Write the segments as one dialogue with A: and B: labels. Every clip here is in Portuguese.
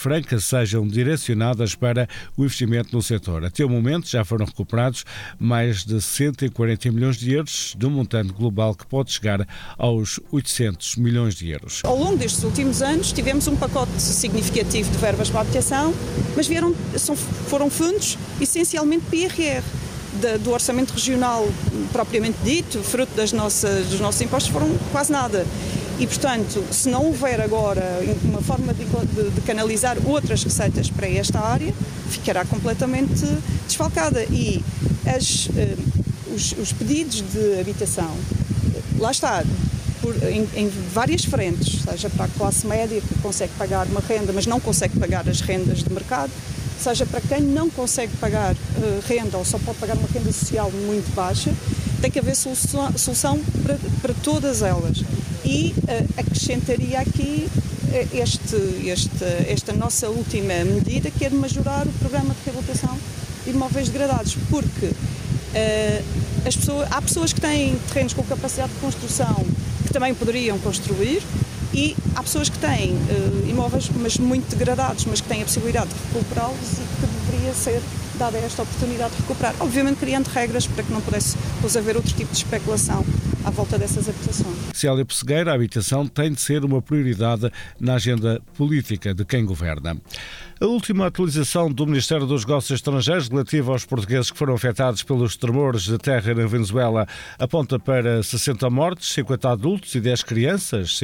A: franca sejam direcionadas para o investimento no setor. Até o momento já foram recuperados mais de 140 milhões de euros, de um montante global que pode chegar aos 800 milhões de euros.
B: Ao longo destes últimos anos tivemos um pacote significativo de verbas para a habitação, mas foram fundos essencialmente PRR. Do orçamento regional propriamente dito, fruto dos nossos impostos, foram quase nada. E, portanto, se não houver agora uma forma de canalizar outras receitas para esta área, ficará completamente desfalcada. E os pedidos de habitação, lá está, em várias frentes, seja para a classe média que consegue pagar uma renda, mas não consegue pagar as rendas de mercado, seja para quem não consegue pagar renda ou só pode pagar uma renda social muito baixa, tem que haver solução para todas elas. E acrescentaria aqui esta nossa última medida, que é de majorar o programa de reabilitação de imóveis degradados, porque há pessoas que têm terrenos com capacidade de construção que também poderiam construir, e há pessoas que têm imóveis, mas muito degradados, mas que têm a possibilidade de recuperá-los e que deveria ser dada esta oportunidade de recuperar. Obviamente criando regras para que não pudesse haver outro tipo de especulação à volta dessas habitações.
A: Célia Pessegueira, a habitação tem de ser uma prioridade na agenda política de quem governa. A última atualização do Ministério dos Negócios Estrangeiros relativa aos portugueses que foram afetados pelos tremores de terra na Venezuela aponta para 60 mortes, 50 adultos e 10 crianças.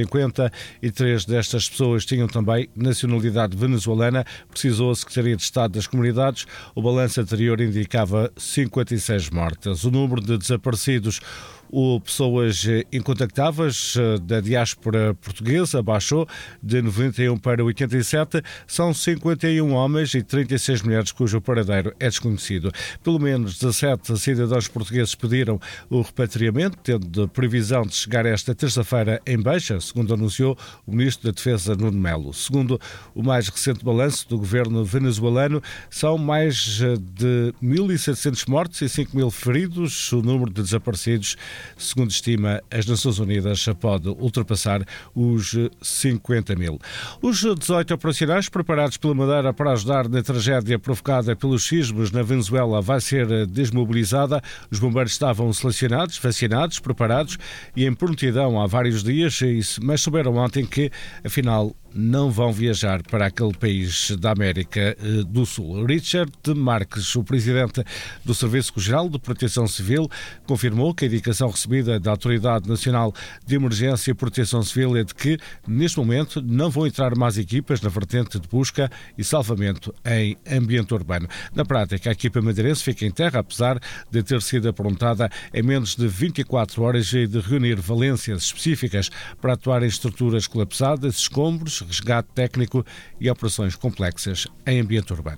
A: 53 destas pessoas tinham também nacionalidade venezuelana, precisou a Secretaria de Estado das Comunidades. O balanço anterior indicava 56 mortes. O número de desaparecidos ou pessoas incontactáveis da diáspora portuguesa baixou de 91 para 87. São 51 homens e 36 mulheres cujo paradeiro é desconhecido. Pelo menos 17 cidadãos portugueses pediram o repatriamento, tendo previsão de chegar esta terça-feira em Beja, segundo anunciou o Ministro da Defesa, Nuno Melo. Segundo o mais recente balanço do governo venezuelano, são mais de 1.700 mortes e 5.000 feridos. O número de desaparecidos, segundo estima as Nações Unidas, pode ultrapassar os 50.000. Os 18 operacionais preparados pela Madeira para ajudar na tragédia provocada pelos sismos na Venezuela vai ser desmobilizada. Os bombeiros estavam selecionados, vacinados, preparados e em prontidão há vários dias, mas souberam ontem que, afinal, não vão viajar para aquele país da América do Sul. Richard Marques, o presidente do Serviço-Geral de Proteção Civil, confirmou que a indicação recebida da Autoridade Nacional de Emergência e Proteção Civil é de que, neste momento, não vão entrar mais equipas na vertente de busca e salvamento em ambiente urbano. Na prática, a equipa madeirense fica em terra, apesar de ter sido aprontada em menos de 24 horas e de reunir valências específicas para atuar em estruturas colapsadas, escombros, resgate técnico e operações complexas em ambiente urbano.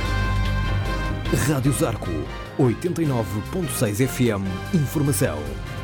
C: Rádio Zarco, 89.6 FM, Informação.